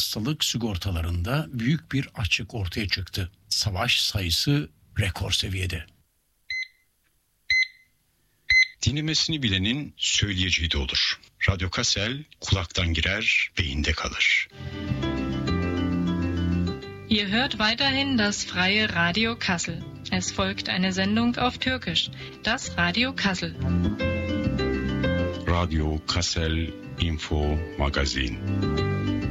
hastalık sigortalarında büyük bir açık ortaya çıktı. Savaş sayısı rekor seviyede. Dinlemesini bilenin söyleyeceği de olur. Radyo Kassel kulaktan girer, beyinde kalır. Ihr hört weiterhin das freie Radio Kassel. Es folgt eine Sendung auf Türkisch, das Radio Kassel. Radio Kassel Info Magazin.